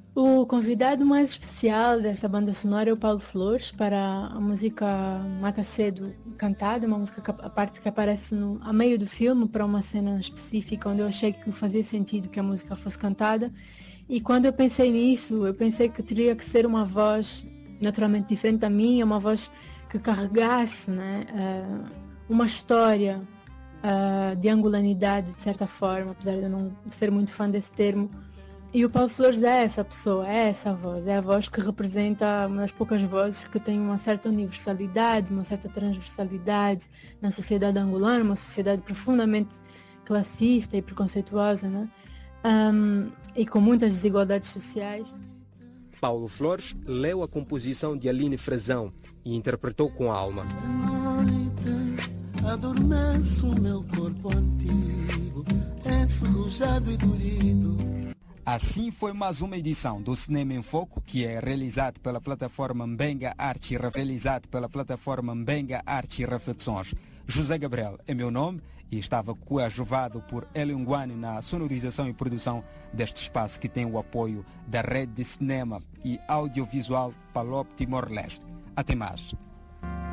O convidado mais especial desta banda sonora é o Paulo Flores para a música Mata Cedo Cantada, uma música a parte que aparece a meio do filme para uma cena específica onde eu achei que fazia sentido que a música fosse cantada. E quando eu pensei nisso, eu pensei que teria que ser uma voz naturalmente diferente da minha, uma voz que carregasse, né, uma história de angolanidade, de certa forma, apesar de eu não ser muito fã desse termo. E o Paulo Flores é essa pessoa, é essa voz, é a voz que representa uma das poucas vozes que tem uma certa universalidade, uma certa transversalidade na sociedade angolana, uma sociedade profundamente classista e preconceituosa, né? E com muitas desigualdades sociais. Paulo Flores leu a composição de Aline Frazão e interpretou com alma. Adormece o meu corpo antigo, enferrujado e dorido. Assim foi mais uma edição do Cinema em Foco, que é realizado pela plataforma Mbenga Arte e Reflexões. José Gabriel é meu nome e estava coadjuvado por Hélio Nguane na sonorização e produção deste espaço que tem o apoio da Rede de Cinema e Audiovisual Palop Timor-Leste. Até mais.